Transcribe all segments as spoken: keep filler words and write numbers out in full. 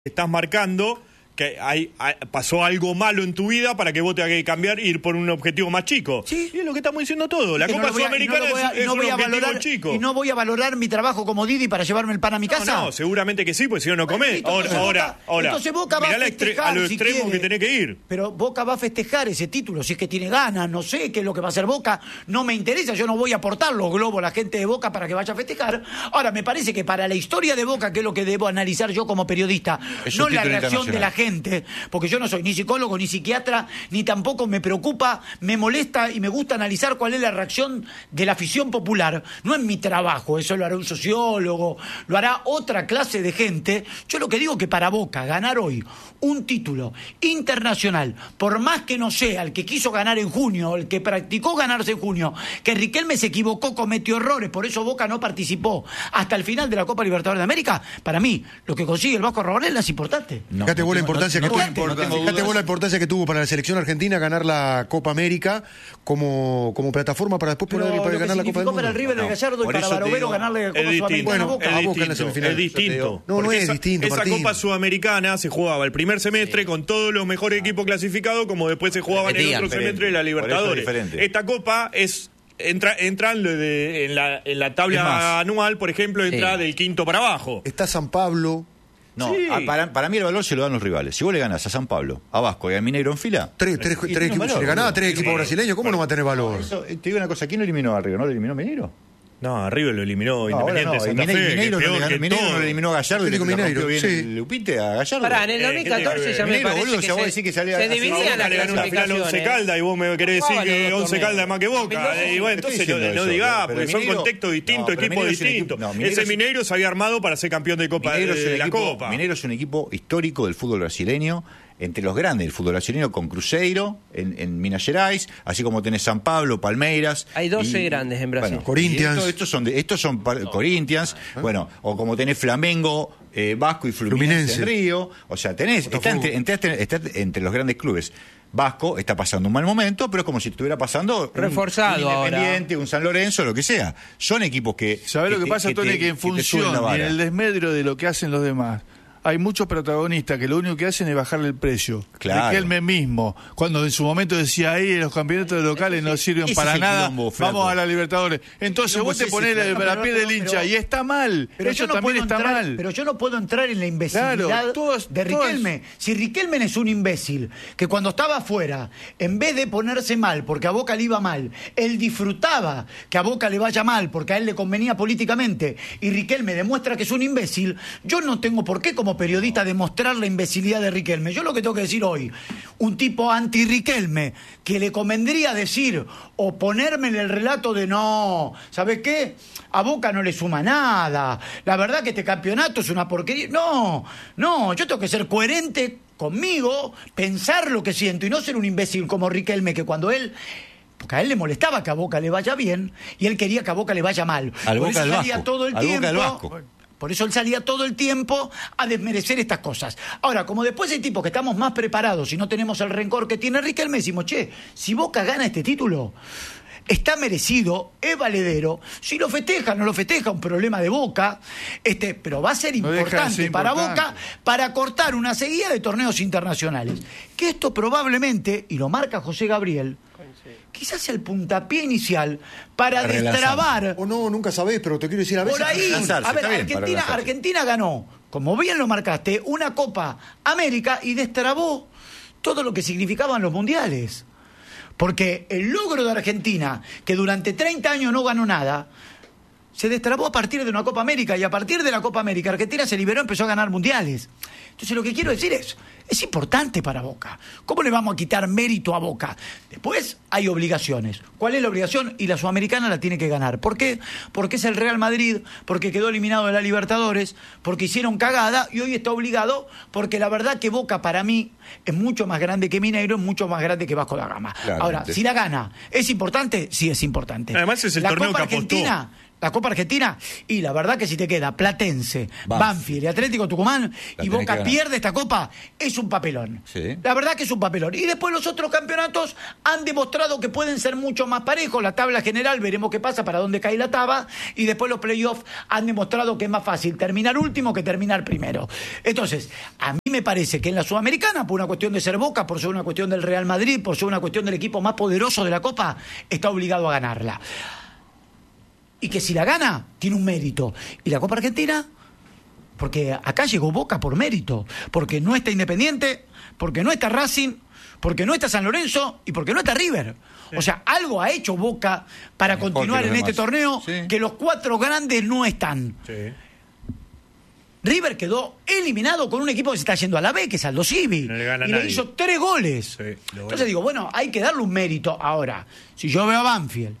estás marcando que hay, hay, pasó algo malo en tu vida para que vos tengas que cambiar e ir por un objetivo más chico. Sí. Y es lo que estamos diciendo todo. La Copa no Sudamericana no a, es, es no un voy a objetivo valorar, chico. ¿Y no voy a valorar mi trabajo como Didi para llevarme el pan a mi casa? No, no, seguramente que sí, porque si no, no comés. Bueno, Ahora, ahora, Boca, ahora. Entonces Boca va a festejar, a los si extremos quiere, que tenés que ir. Pero Boca va a festejar ese título, si es que tiene ganas, no sé qué es lo que va a hacer Boca, no me interesa, yo no voy a aportar los globos a la gente de Boca para que vaya a festejar. Ahora, me parece que para la historia de Boca, que es lo que debo analizar yo como periodista, es no la reacción de la gente, porque yo no soy ni psicólogo, ni psiquiatra, ni tampoco me preocupa, me molesta y me gusta analizar cuál es la reacción de la afición popular. No es mi trabajo, eso lo hará un sociólogo, lo hará otra clase de gente. Yo lo que digo es que para Boca ganar hoy un título internacional, por más que no sea el que quiso ganar en junio, el que practicó ganarse en junio, que Riquelme se equivocó, cometió errores, por eso Boca no participó hasta el final de la Copa Libertadores de América, para mí, lo que consigue el Vasco Rabanel es importante. No, Fíjate vos la importancia no, que no, tuvo, no tengo fíjate vos la dudas. importancia que tuvo para la selección argentina ganar la Copa América como, como plataforma para después Pero poder, lo poder que ganar la Copa del significó Mundo. para el River de No, Gallardo y por para eso te Barovero digo, ganarle la Copa Es distinto, Sudamericana a Boca. a es Boca en la distinto, semifinal. es distinto. No, no Porque es esa, distinto, Esa Martín. Copa Sudamericana se jugaba el primer semestre con todos los mejores equipos clasificados, como después se jugaba en el otro Diferente. semestre de la Por eso es Libertadores. diferente. Esta Copa es entra entran de, en, la, en la tabla Es más. anual, por ejemplo, entra Sí. del quinto para abajo. Está San Pablo, No, Sí. a- para, para mí el valor se lo dan los rivales. Si vos le ganás a San Pablo, a Vasco y a Mineiro en fila, tres, tres, y tres tiene equipos, valor, si le ganaba boludo. tres equipos Sí. brasileños, ¿cómo no va a tener valor? Eso, eh, te digo una cosa, ¿quién lo eliminó a River? ¿No lo eliminó Mineiro? No, River lo eliminó No, Independiente ahora no, de Santa y Fe, Mine- que Mineiro, es no peor le, que ganó- Mineiro todo. no le eliminó a Gallardo y le Atlético le rompió Mineiro, bien sí. el Lupite a Gallardo. Pará, en el Eh, dos mil catorce ¿qué ya me Mineiro, parece boludo, que ya vos se, decís que salía se a- dividían Boca las le ganó una final a Once clasificaciones. Caldas y vos me querés decir Jugaban los que dos Once torneos. Caldas es más que Boca. dos mil Y bueno, entonces Estoy no, diciendo no eso, digás, pero porque son Mineiro- contextos distintos, no, pero equipos Mineiro es un distintos. equipo- no, Mineiro Ese es un- Mineiro se había armado para ser campeón de Copa Mineiro es de un la equipo- Copa. Mineiro es un equipo histórico del fútbol brasileño, entre los grandes del fútbol brasileño, con Cruzeiro en, en Minas Gerais, así como tenés San Pablo, Palmeiras. Hay doce grandes en Brasil. Bueno, Corinthians. y esto- estos son, de, estos son par- Corinthians, bueno, o como tenés Flamengo, eh, Vasco y Fluminense, Fluminense. en Río. O sea, tenés, está Botafogo. entre, entre- está entre los grandes clubes. Vasco está pasando un mal momento, pero es como si estuviera pasando un- Reforzado un ahora. Independiente, un San Lorenzo, lo que sea. Son equipos que... ¿Sabés lo que te- pasa, Tony? te- Que en te suben la función y en vara. el desmedro de lo que hacen los demás, hay muchos protagonistas que lo único que hacen es bajarle el precio. Claro. Riquelme mismo, cuando en su momento decía ahí los campeonatos locales no sirven ese para es el nada, quilombo, flaco. vamos a la Libertadores. Entonces quilombo vos te es ese, ponés la, flaco. la Pero- piel pero- del hincha pero- y está mal. Pero Eso yo no también puedo está entrar, mal. pero yo no puedo entrar en la imbecilidad Claro, todos- de Riquelme. Si Riquelme es un imbécil, que cuando estaba afuera, en vez de ponerse mal porque a Boca le iba mal, él disfrutaba que a Boca le vaya mal porque a él le convenía políticamente, y Riquelme demuestra que es un imbécil, yo no tengo por qué como periodista demostrar la imbecilidad de Riquelme. Yo lo que tengo que decir hoy, un tipo anti-Riquelme, que le convendría decir o ponerme en el relato de no, ¿sabes qué? A Boca no le suma nada, la verdad que este campeonato es una porquería. No, no, yo tengo que ser coherente conmigo, pensar lo que siento y no ser un imbécil como Riquelme, que cuando él... Porque a él le molestaba que a Boca le vaya bien y él quería que a Boca le vaya mal. Al Por Boca eso del salía Vasco, todo el al Boca tiempo... del Vasco. Por eso él salía todo el tiempo a desmerecer estas cosas. Ahora, como después hay tipos que estamos más preparados y no tenemos el rencor que tiene Riquelme, decimos, che, si Boca gana este título, está merecido, es valedero. Si lo festeja, no lo festeja, un problema de Boca. Este, pero va a ser No deja de importante ser para importante. Boca para cortar una seguida de torneos internacionales. Que esto probablemente, y lo marca José Gabriel, quizás sea el puntapié inicial para Para relanzarse. destrabar... O no, nunca sabés, pero te quiero decir a veces. Por ahí, lanzarse, a ver, está bien, para Argentina, lanzarse. Argentina ganó, como bien lo marcaste, una Copa América y destrabó todo lo que significaban los mundiales. Porque el logro de Argentina, que durante treinta años no ganó nada, se destrabó a partir de una Copa América, y a partir de la Copa América Argentina se liberó y empezó a ganar mundiales. Entonces lo que quiero decir es, es importante para Boca. ¿Cómo le vamos a quitar mérito a Boca? Después hay obligaciones. ¿Cuál es la obligación? Y la Sudamericana la tiene que ganar. ¿Por qué? Porque es el Real Madrid, porque quedó eliminado de la Libertadores, porque hicieron cagada y hoy está obligado, porque la verdad que Boca para mí es mucho más grande que Mineiro, es mucho más grande que Vasco da Gama. Claramente. Ahora, si la gana, ¿es importante? Sí, es importante. Además es el la torneo Copa que apostó. Argentina la Copa Argentina, y la verdad que si te queda Platense, Banfield, Banfield y Atlético Tucumán, La y tenés que Boca ganar. pierde esta Copa, es un papelón. Sí. La verdad que es un papelón. Y después los otros campeonatos han demostrado que pueden ser mucho más parejos. La tabla general, veremos qué pasa, para dónde cae la tabla, y después los playoffs han demostrado que es más fácil terminar último que terminar primero. Entonces, a mí me parece que en la Sudamericana, por una cuestión de ser Boca, por ser una cuestión del Real Madrid, por ser una cuestión del equipo más poderoso de la Copa, está obligado a ganarla. Y que si la gana, tiene un mérito. Y la Copa Argentina, porque acá llegó Boca por mérito, porque no está Independiente, porque no está Racing, porque no está San Lorenzo y porque no está River. Sí. O sea, algo ha hecho Boca para Mejor continuar en demás. este torneo, Sí. que los cuatro grandes no están. Sí. River quedó eliminado con un equipo que se está yendo a la B, que es Aldo Civi, No le gana y nadie. le hizo tres goles. Sí, lo Entonces bueno. digo, bueno, hay que darle un mérito. Ahora, si yo veo a Banfield,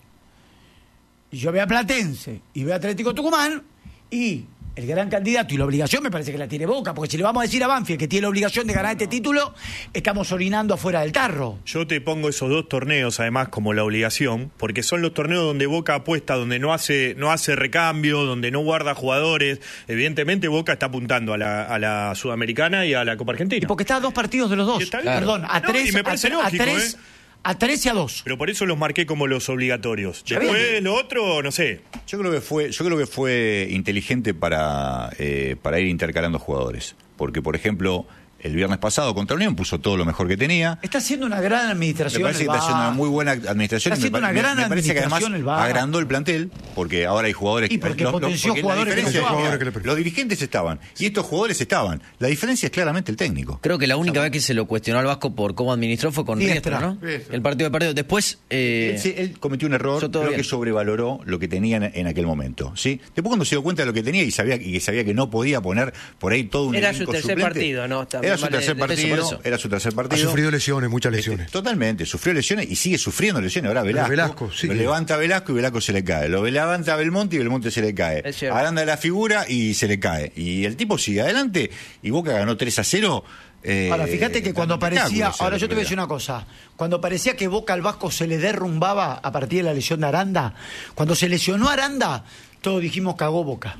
y yo veo a Platense, y veo a Atlético Tucumán, y el gran candidato y la obligación me parece que la tiene Boca, porque si le vamos a decir a Banfield que tiene la obligación de ganar este título, estamos orinando afuera del tarro. Yo te pongo esos dos torneos además como la obligación, porque son los torneos donde Boca apuesta, donde no hace no hace recambio, donde no guarda jugadores. Evidentemente Boca está apuntando a la, a la Sudamericana y a la Copa Argentina. Y porque está a dos partidos de los dos. Y está bien. Perdón, a No, tres, y me parece a, lógico, a tres, ¿eh? a tres y a dos. Pero por eso los marqué como los obligatorios. Está Después bien. lo otro, no sé. Yo creo que fue, yo creo que fue inteligente para, eh, para ir intercalando jugadores. Porque, por ejemplo, el viernes pasado contra Unión puso todo lo mejor que tenía. Está haciendo una gran Me administración. parece que el está haciendo V A R. una muy buena administración. Está y me, haciendo una pa- gran me parece que además administración el V A R. agrandó el plantel, porque ahora hay jugadores Y porque los- los- potenció porque la jugadores que diferencia no es- jugaban. mira, que le- los dirigentes estaban y estos jugadores estaban. La diferencia es claramente el técnico. Creo que la única vez que se lo cuestionó al Vasco por cómo administró fue con Riestra. Riestra, ¿no? Riestra. El partido de partido. Después, eh, Él, se- él cometió un error, yo todo creo bien. que sobrevaloró lo que tenía en, en aquel momento. ¿Sí? Después cuando se dio cuenta de lo que tenía y sabía y que sabía que no podía poner por ahí todo un Era elenco su tercer suplente, partido, ¿no? También Era su vale tercer de- de eso, partido, por eso. era su tercer Ha partido. sufrido lesiones, muchas lesiones. Este, totalmente, sufrió lesiones y sigue sufriendo lesiones. Ahora Velasco, Velasco, sí. lo levanta Velasco y Velasco se le cae. Lo levanta Belmonte y Belmonte se le cae. Es cierto. Agranda la figura y se le cae. Y el tipo sigue adelante y Boca ganó tres a cero. Eh, Ahora, fíjate que cuando espectáculo parecía, esa ahora yo te voy a decir realidad. una cosa, cuando parecía que Boca al Vasco se le derrumbaba a partir de la lesión de Aranda, cuando se lesionó Aranda, todos dijimos cagó Boca.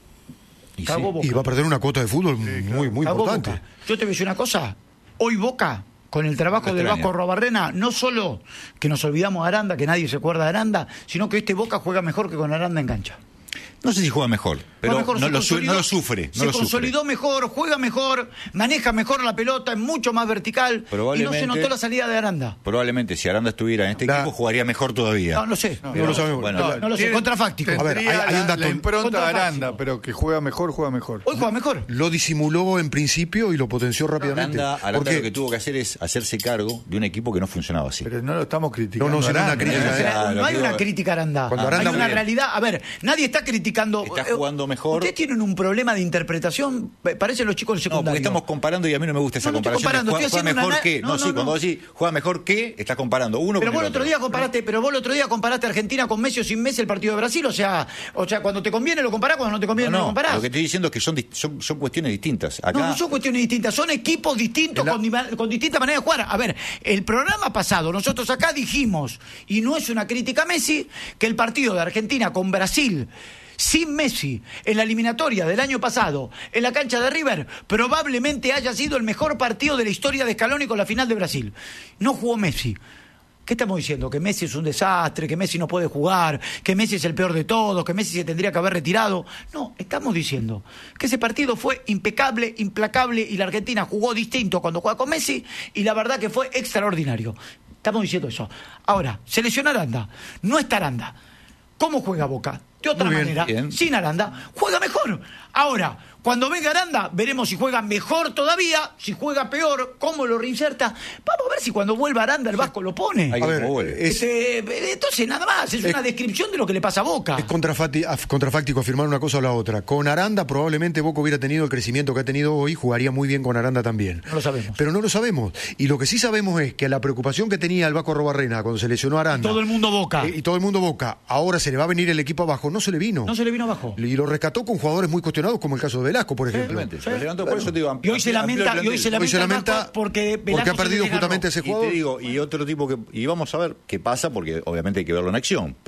Y Cagó sí. Boca. Y va a perder una cuota de fútbol muy, muy Cagó importante. Boca. Yo te voy a decir una cosa, hoy Boca, con el trabajo Me del extraña. Vasco Robarrena, no solo que nos olvidamos de Aranda, que nadie se acuerda de Aranda, sino que este Boca juega mejor que con Aranda en cancha. No sé si juega mejor, pero Juega mejor, no, se lo, su- consolidó- no lo sufre. No se lo sufre. consolidó mejor, juega mejor, maneja mejor la pelota, es mucho más vertical, y no se Probablemente- notó la salida de Aranda. Probablemente si Aranda estuviera en este La- equipo jugaría mejor todavía. No, no sé. No lo sabemos. Bueno, No, no lo sé, Tiene- contrafáctico. A ver, tendría hay- hay un la- dato- La impronta de Contrafáctico. Aranda, pero que juega mejor, juega mejor. Hoy juega mejor. Lo disimuló en principio y lo potenció rápidamente. Aranda, Aranda Porque lo que tuvo que hacer es hacerse cargo de un equipo que no funcionaba así. Pero no lo estamos criticando. No, no, será una Aranda. crítica, O sea, Claro, no hay digo, una crítica a Aranda. cuando hay Aranda una juega- realidad. A ver, nadie está criticando. Está eh, jugando mejor. Ustedes tienen un problema de interpretación. eh, Parecen los chicos del No, secundario. porque estamos comparando y a mí no me gusta esa No, no estoy comparación. comparando, Juega, estoy juega haciendo mejor una- que. No, no, sí, no, cuando no. decís juega mejor que, estás comparando uno Pero con vos el el otro día comparaste, pero vos el otro día comparaste a Argentina con Messi o sin Messi el partido de Brasil, o sea, o sea, cuando te conviene lo comparás, cuando no te conviene no, No, lo no, comparás. lo que estoy diciendo es que son, dis- son, son cuestiones distintas. Acá, No, no son cuestiones distintas, son equipos distintos La- con, dima- con distintas maneras de jugar. A ver, el programa pasado, nosotros acá dijimos, y no es una crítica a Messi, que el partido de Argentina con Brasil, sin Messi, en la eliminatoria del año pasado, en la cancha de River, probablemente haya sido el mejor partido de la historia de Scaloni con la final de Brasil. No jugó Messi. ¿Qué estamos diciendo? Que Messi es un desastre, que Messi no puede jugar, que Messi es el peor de todos, que Messi se tendría que haber retirado. No, estamos diciendo que ese partido fue impecable, implacable y la Argentina jugó distinto cuando juega con Messi y la verdad que fue extraordinario. Estamos diciendo eso. Ahora, se lesiona Aranda, no está Aranda. ¿Cómo juega Boca? De otra Muy bien, manera, bien. sin Aranda, juega mejor. Ahora, cuando venga Aranda, veremos si juega mejor todavía, si juega peor, cómo lo reinserta. Vamos a ver si cuando vuelva Aranda el Vasco lo pone. Hay A que ver, cómo vuelve. es- Este, entonces, nada más, es, Es- una descripción de lo que le pasa a Boca. Es contrafati- af- contrafáctico afirmar una cosa o la otra. Con Aranda probablemente Boca hubiera tenido el crecimiento que ha tenido hoy, jugaría muy bien con Aranda también. No lo sabemos. Pero no lo sabemos. Y lo que sí sabemos es que la preocupación que tenía el Vasco Robarrena cuando se lesionó a Aranda... Todo el mundo Boca. eh, y todo el mundo Boca, ahora se le va a venir el equipo abajo, no se le vino. No se le vino abajo. Y lo rescató con jugadores muy cuestionados como el caso de Velasco, por ejemplo. Realmente, se lo levantó, por eso te digo, Y hoy se amplió el lamenta, y hoy plantel. se lamenta, Hoy se lamenta Vasco porque, porque Velasco ha perdido se desgarró. justamente ese Y jugador. te digo, y otro tipo que. Y vamos a ver qué pasa, porque obviamente hay que verlo en acción. Pero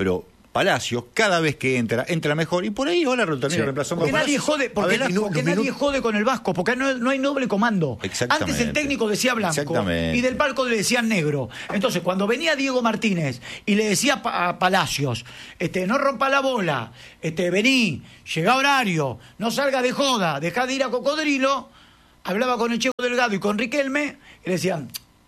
Palacios, cada vez que entra, entra mejor. Y por ahí ahora lo termina Sí. reemplazando. Porque a nadie Palacios. jode, porque, Adelante. porque Los nadie minutos- jode con el Vasco, porque no, no hay noble comando. Exactamente. Antes el técnico decía blanco Exactamente. y del palco le decían negro. Entonces, cuando venía Diego Martínez y le decía pa- a Palacios, este, no rompa la bola, este, vení, llega horario, no salga de joda, dejá de ir a Cocodrilo, hablaba con el Checo Delgado y con Riquelme y le decían,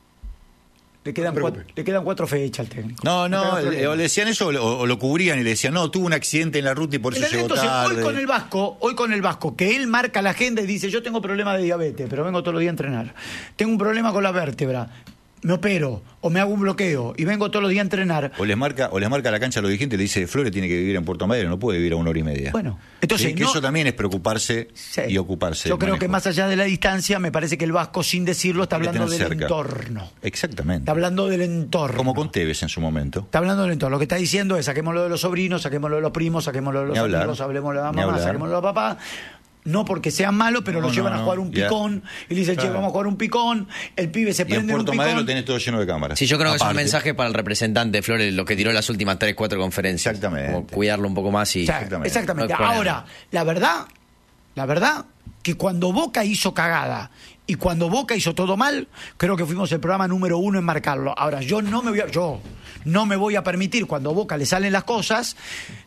le quedan, No te cuatro, preocupes. le quedan cuatro fechas al técnico. No, no, quedan le, problemas. o le decían eso o, lo- o lo cubrían y le decían, no, tuvo un accidente en la ruta y por eso llegó Entonces, tarde. hoy con el Vasco, hoy con el Vasco, que él marca la agenda y dice, yo tengo problema de diabetes, pero vengo todos los días a entrenar. Tengo un problema con la vértebra, me opero o me hago un bloqueo y vengo todos los días a entrenar. O les marca, o les marca la cancha a los dirigentes y le dice, Flores tiene que vivir en Puerto Madero, no puede vivir a una hora y media. Bueno, entonces, Sí, que no- eso también es preocuparse Sí. y ocuparse. Yo del creo manejo. que más allá de la distancia, me parece que el Vasco, sin decirlo, está Hay que hablando del tener cerca. entorno. Exactamente. Está hablando del entorno. Como con Tevez en su momento. Está hablando del entorno. Lo que está diciendo es saquémoslo de los sobrinos, saquémoslo de los primos, saquémoslo de los Ni hablar. amigos, hablemoslo de la Ni mamá, hablar. saquémoslo de la papá. No porque sean malos, pero No, los llevan no, a jugar un no, ya. picón y le dicen, che, Claro. vamos a jugar un picón, el pibe se Y en prende en un Puerto picón. Madero tenés todo lleno de cámaras. Sí, yo creo que es un Aparte. mensaje para el representante de Flores, lo que tiró en las últimas tres, cuatro conferencias. Exactamente. Como cuidarlo un poco más y... O sea, Exactamente. exactamente. No exponerlo. Ahora, la verdad, la verdad, que cuando Boca hizo cagada y cuando Boca hizo todo mal, creo que fuimos el programa número uno en marcarlo. Ahora, yo no me voy a, yo no me voy a permitir, cuando a Boca le salen las cosas,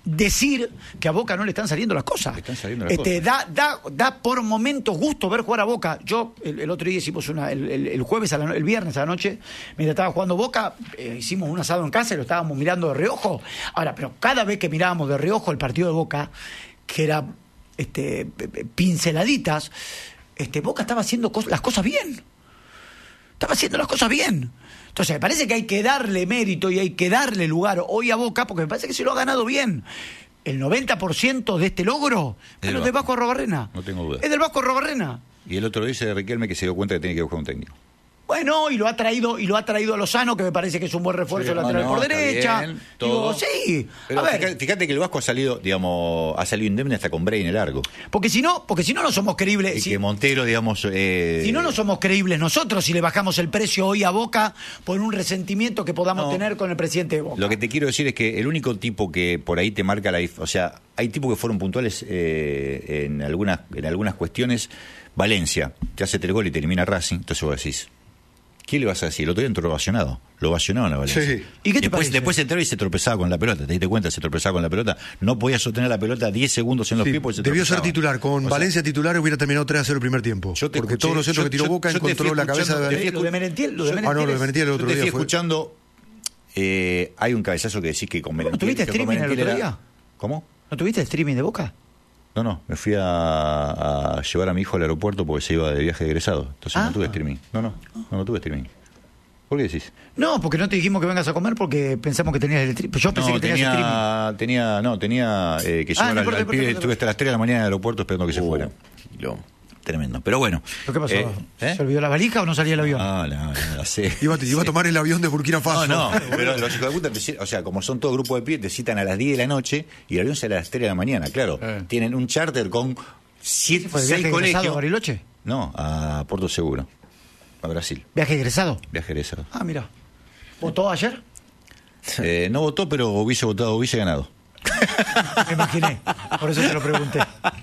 decir que a Boca no le están saliendo las cosas. Le están saliendo las este, cosas. Da, da, da por momentos gusto ver jugar a Boca. Yo, el, el otro día hicimos una, el, el- el jueves, a la no- el viernes a la noche, mientras estaba jugando Boca, eh, hicimos un asado en casa y lo estábamos mirando de reojo. Ahora, pero cada vez que mirábamos de reojo el partido de Boca, que era este, pe- pe- pinceladitas, este, Boca estaba haciendo cos- las cosas bien. Estaba haciendo las cosas bien. Entonces, me parece que hay que darle mérito y hay que darle lugar hoy a Boca, porque me parece que se lo ha ganado bien. El noventa por ciento de este logro Es es del lo de Vasco. Vasco Arrobarrena. No tengo duda. Es del Vasco Arrobarrena. Y el otro dice de Riquelme que se dio cuenta que tiene que buscar un técnico. Bueno, y lo ha traído, y lo ha traído a Lozano, que me parece que es un buen refuerzo Sí, lateral no, no, por está derecha. bien, Digo, todo. sí. Pero a ver, fíjate, fíjate que el Vasco ha salido, digamos, ha salido indemne hasta con Bray en el largo. porque si no, porque si no no somos creíbles. Y Si, que Montero, digamos. Eh, si no no somos creíbles nosotros si le bajamos el precio hoy a Boca por un resentimiento que podamos No. tener con el presidente de Boca. Lo que te quiero decir es que el único tipo que por ahí te marca la dif- o sea, hay tipos que fueron puntuales eh, en algunas en algunas cuestiones. Valencia, te hace tres goles y te elimina Racing, entonces vos decís, ¿qué le vas a decir? El otro día entró ovacionado, lo ovacionaron a Valencia. Sí. ¿Y qué te después, parece? después entró y se tropezaba con la pelota, ¿te diste cuenta? Se tropezaba con la pelota, no podía sostener la pelota diez segundos en los Sí, pies porque se debió ser tropezaba. titular. Con O sea, Valencia titular hubiera terminado tres a cero el primer tiempo. Yo te porque escuché, todos los centros yo- que tiró yo- Boca yo te encontró fui la cabeza escuchando, de te fui Lo de Merentiel, lo de Yo- Merentiel Ah, no, lo de es- Merentiel el Yo otro te fui día fue. escuchando, eh, hay un cabezazo que decís que con Merentiel... tuviste que con streaming el Merentiel otro era- día? ¿Cómo? ¿No tuviste streaming de Boca? No, no, me fui a, a llevar a mi hijo al aeropuerto porque se iba de viaje de egresado. Entonces Ah. no tuve streaming. No, no, no, no tuve streaming. ¿Por qué decís? No, porque no te dijimos que vengas a comer porque pensamos que tenías el streaming. Yo pensé No, que tenías streaming. tenía, tenía, no, tenía eh, que Ah, llevar no al, importa, al no pibe. importa, no Estuve hasta las tres de la mañana en el aeropuerto esperando que se Uh, fuera. lo- Tremendo. Pero bueno. ¿Pero qué pasó? eh, ¿eh? ¿Se olvidó la valija o no salía el avión? No, no, no, no sé. Iba, iba a tomar el avión de Burkina Faso. No, no, pero los hijos de puta, te ci- o sea, como son todo grupo de pie, te citan a las diez de la noche y el avión sale a las tres de la mañana, claro. Eh. Tienen un charter con siete, ¿Fue de seis viaje egresado a colegios. Bariloche? No, a Puerto Seguro, a Brasil. ¿Viaje egresado? Viaje egresado. Ah, mira. ¿Votó ayer? Eh, no votó, pero hubiese votado, hubiese ganado. Me imaginé. Por eso te lo pregunté.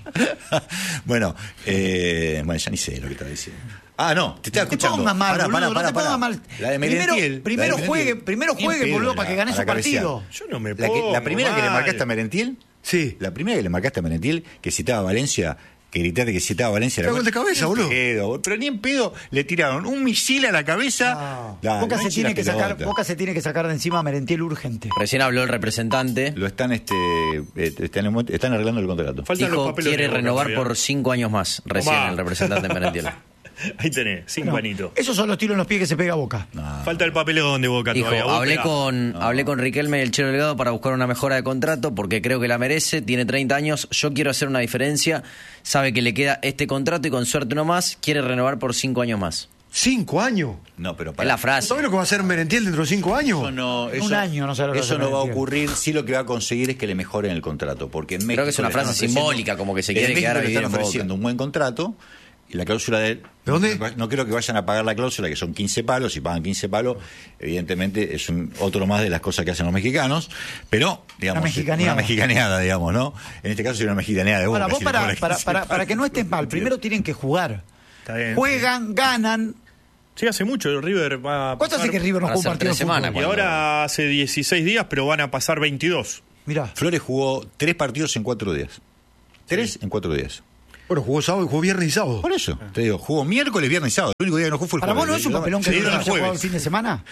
bueno, eh, bueno, ya ni sé lo que estaba diciendo. Ah, no, te estaba No te escuchando. pongas mal, Pará, boludo, pará, no pará, te pongas pará. mal. La de Primero- Merentiel. primero la de juegue- Merentiel. primero Ni juegue, en pedo boludo, la- para que gane la su cabeceada. partido. Yo no me La, que- pongo la primera que le mal. marcaste a Merentiel, Sí. la primera que le marcaste a Merentiel, que citaba a Valencia, que gritaste que citaba a Valencia. Qué la- gol de cabeza, Ni en boludo. pedo, pero ni en pedo le tiraron un misil a la cabeza. No. La- Boca, no se hinche tiene la que sacar, pelota. Boca se tiene que sacar de encima a Merentiel urgente. Recién habló el representante. Lo están, este, eh, están, en- están arreglando el contrato. Faltan los Dijo papeles quiere de Boca renovar todavía. por cinco años más. Recién Tomá. el representante Merentiel. Ahí tenés, cinco No, anitos. esos son los tiros en los pies que se pega a Boca. Falta el papelón de Boca Dijo, todavía. Vos hablé esperá. con, hablé con Riquelme y el Chelo Delgado para buscar una mejora de contrato porque creo que la merece, tiene treinta años, yo quiero hacer una diferencia, sabe que le queda este contrato y con suerte uno más, quiere renovar por cinco años más. ¿Cinco años? No, pero Es para la frase. ¿Sabes lo que va a hacer Merentiel dentro de cinco años? Eso no, En eso, un año no sabe lo que eso hace no va a Merentiel. ocurrir. Sí, lo que va a conseguir es que le mejoren el contrato. Porque en México que es una le frase están ofreciendo- simbólica, como que se en quiere México quedar a le vivir están en Boca. ofreciendo un buen contrato. y la cláusula de... ¿De dónde? No, no creo que vayan a pagar la cláusula, que son quince palos, si pagan quince palos, evidentemente es un otro más de las cosas que hacen los mexicanos, pero, digamos, Una mexicaneada. una mexicaneada, digamos, ¿no? En este caso sería una mexicaneada de Boca. Ahora, vos si para, le cobran para, quince para, palos. para que no estés mal, primero tienen que jugar. Está bien. Juegan, ganan. Sí, hace mucho el River va a ¿Cuánto hace pasar- que River no Para juega un hacer partido de tres semanas, fútbol? Y ahora hace dieciséis días, pero van a pasar veintidós. Mirá. Flores jugó tres partidos en cuatro días. Tres en cuatro días. Bueno, jugó sábado y jugó viernes y sábado. Por eso, te digo, jugó miércoles, viernes y sábado. El único día que no jugó fue el ¿Para vos jueves. no es un papelón que Sí, River no el haya jugado el jueves. fin de semana?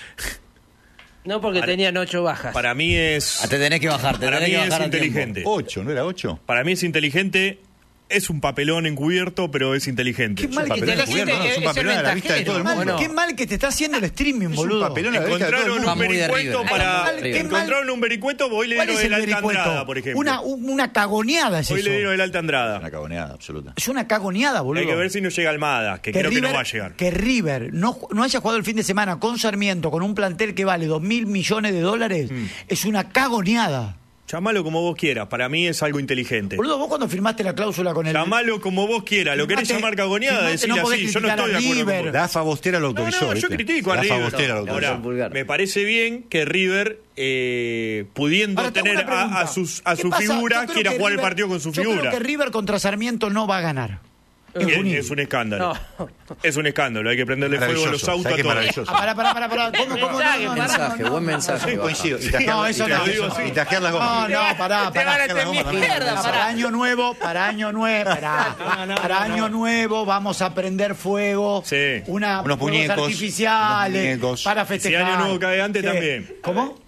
No, porque Para- tenían ocho bajas. Para mí es... Ah, te tenés que bajar, te Para tenés mí que es bajar a tiempo. inteligente. Ocho, ¿no era ocho? Para mí es inteligente. Es un papelón encubierto, pero es inteligente. Qué mal que te papelón está encubierto, haciendo. no, es un es el papelón a la vista de todo el Mal- mundo. Qué mal que te está haciendo el streaming, Es un boludo. papelón a la vista de todo el Encontraron mundo. un Va muy de vericueto River. para... Qué mal, qué Encontraron un vericueto, hoy le ¿Cuál dieron es el el Alta vericueto? Andrada, por ejemplo. Una, una cagoneada es Hoy eso. le dieron el Alta Andrada. Una cagoneada absoluta. Es una cagoneada, boludo. Hay que ver si no llega Almada, que, creo que no va a llegar. Que River no, ju- no haya jugado el fin de semana con Sarmiento, con un plantel que vale dos mil millones de dólares, Mm. es una cagoneada. Llamalo como vos quieras, para mí es algo inteligente. Boludo, vos cuando firmaste la cláusula con el... Llamalo como vos quieras, lo querés Firmate- llamar cagoneada, firmate, decirle no podés así, yo no criticar estoy de a acuerdo con River. vos. La Fabostera lo No, autorizó. no, yo ¿viste? critico a La River. Fabostera lo Ahora, autorizó. vulgar. me parece bien que River, eh, pudiendo Ahora, te hago tener una pregunta. a, a sus, a ¿Qué su pasa? figura, Yo creo quiera que jugar el River- partido con su yo figura. creo que River contra Sarmiento no va a ganar. En Es- Junín. es un escándalo. No. Es un escándalo, hay que prenderle fuego a los Maravilloso, autos ¿sabés a qué todos. maravilloso? Ah, pará, pará, pará, pará. ¿Cómo, cómo? Mensaje, No, no, no, mensaje, no, no, buen no, mensaje. Sí, coincido. Y tajear, No, eso y no, tajear- eso no. y tajear las No, gomas. no, pará, Te pará. van a Tajear las gomas también. mierda, Para pará. año nuevo, para año nuevo, para, para año nuevo vamos a prender fuego, Sí. una, Unos fuegos muñecos, artificiales unos muñecos. para festejar. Si año nuevo cae antes, ¿Qué? también. ¿Cómo?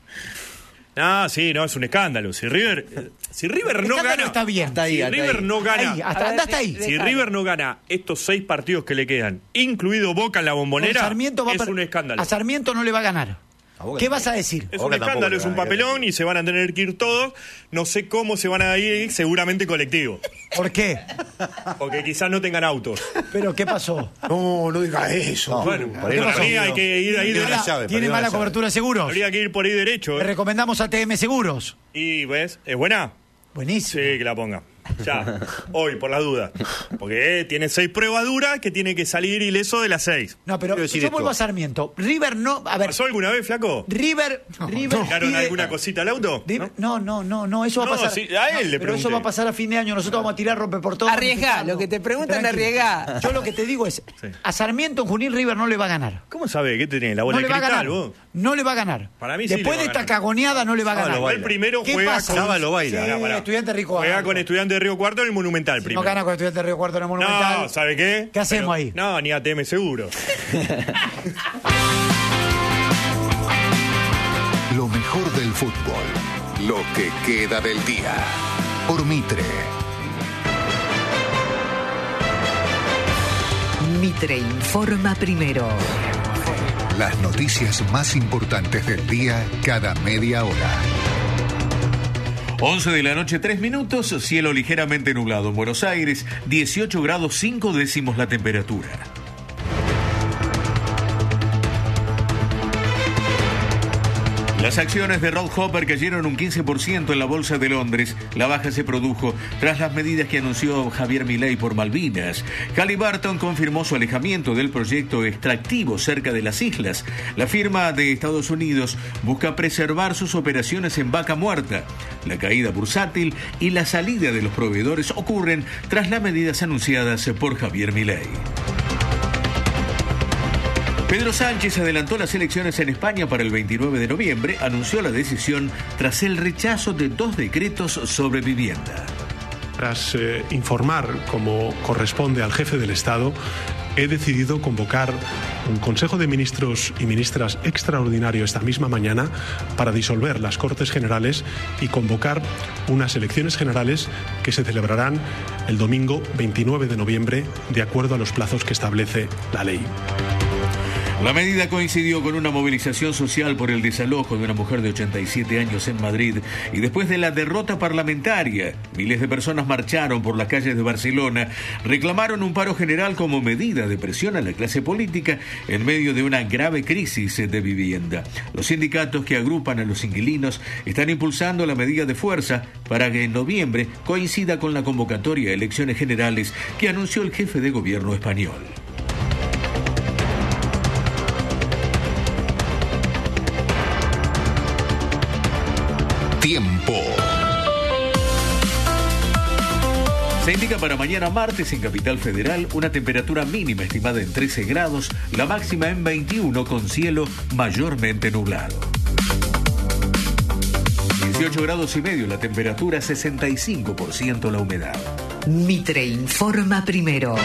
No, sí, no, es un escándalo. Si River, eh, si River no Escándalo gana, está bien. Está ahí, si hasta River ahí. no gana, Ahí, hasta, A ver, anda hasta ahí. de- si Dejalo. River no gana estos seis partidos que le quedan, incluido Boca en la Con bombonera, Sarmiento va a es per- un escándalo. A Sarmiento no le va a ganar. A Boca ¿Qué tampoco. vas a decir? Es Boca un tampoco escándalo, le es un van a quedar. papelón y se van a tener que ir todos. No sé cómo se van a ir, seguramente colectivo. ¿Por qué? Porque quizás no tengan autos. ¿Pero qué pasó? No, no diga eso. No, Bueno, para ir para a mí la- hay que ir ahí Tiene derecho. la llave, ¿Tiene perdió mala la llave. cobertura de seguros? Habría que ir por ahí derecho. Le ¿eh? recomendamos A T M Seguros. Y, ¿ves? ¿Es buena? Buenísimo. Sí, que la ponga. Ya, hoy, por la duda. Porque eh, tiene seis pruebas duras que tiene que salir ileso de las seis. No, pero Quiero decir yo esto. vuelvo a Sarmiento. River no... A ver, ¿Pasó alguna vez, flaco? River... River ¿Dejaron pide- alguna cosita al auto? River- No, no, no, no, eso va a No, pasar. sí, a él le pero eso pregunté. va a pasar a fin de año. Nosotros vamos a tirar rompe por todo. Arriesgá, lo que te preguntan, arriesgá. Yo lo que te digo es, Sí. a Sarmiento en Junín River no le va a ganar. ¿Cómo sabe? ¿Qué tenés? ¿La bola No le de va a cristal, ganar. vos? No le va a ganar. Para mí sí Después le va de a esta ganar. cagoneada no le va a Sábado ganar. lo El primero ¿Qué juega pasa? con... Sábado baila. Sí, Pará, pará. Estudiante Rico Juega Alto. con Estudiante de Río Cuarto en el Monumental No primero. gana con Estudiante Río Cuarto en el Monumental. No, ¿sabe qué? ¿Qué hacemos Pero- ahí? No, ni A T M seguro. Lo mejor del fútbol. Lo que queda del día. Por Mitre. Mitre informa primero. Las noticias más importantes del día cada media hora. once de la noche, tres minutos, cielo ligeramente nublado en Buenos Aires, dieciocho grados cinco décimos la temperatura. Las acciones de Rod Hopper cayeron un quince por ciento en la Bolsa de Londres. La baja se produjo tras las medidas que anunció Javier Milei por Malvinas. Halliburton confirmó su alejamiento del proyecto extractivo cerca de las islas. La firma de Estados Unidos busca preservar sus operaciones en Vaca Muerta. La caída bursátil y la salida de los proveedores ocurren tras las medidas anunciadas por Javier Milei. Pedro Sánchez adelantó las elecciones en España para el veintinueve de noviembre, anunció la decisión tras el rechazo de dos decretos sobre vivienda. Tras eh, informar, como corresponde al jefe del Estado, he decidido convocar un Consejo de Ministros y Ministras extraordinario esta misma mañana para disolver las Cortes Generales y convocar unas elecciones generales que se celebrarán el domingo veintinueve de noviembre, de acuerdo a los plazos que establece la ley. La medida coincidió con una movilización social por el desalojo de una mujer de ochenta y siete años en Madrid y después de la derrota parlamentaria. Miles de personas marcharon por las calles de Barcelona, reclamaron un paro general como medida de presión a la clase política en medio de una grave crisis de vivienda. Los sindicatos que agrupan a los inquilinos están impulsando la medida de fuerza para que en noviembre coincida con la convocatoria a elecciones generales que anunció el jefe de gobierno español. Tiempo. Se indica para mañana martes en Capital Federal una temperatura mínima estimada en trece grados, la máxima en veintiuno con cielo mayormente nublado. dieciocho grados y medio la temperatura, sesenta y cinco por ciento la humedad. Mitre informa primero.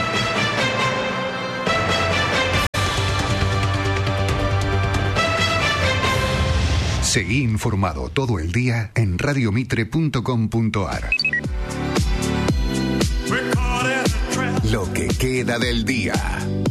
Seguí informado todo el día en radiomitre punto com punto ar. Lo que queda del día.